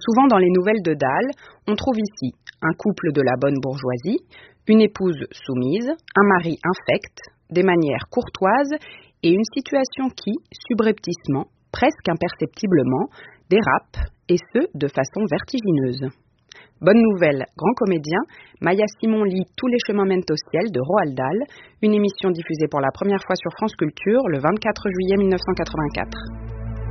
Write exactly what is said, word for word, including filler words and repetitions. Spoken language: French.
Souvent dans les nouvelles de Dahl, on trouve ici un couple de la bonne bourgeoisie, une épouse soumise, un mari infect, des manières courtoises et une situation qui, subrepticement, presque imperceptiblement, dérape, et ce, de façon vertigineuse. Bonne nouvelle, grand comédien, Maya Simon lit Tous les chemins mènent au ciel de Roald Dahl, une émission diffusée pour la première fois sur France Culture le vingt-quatre juillet mille neuf cent quatre-vingt-quatre.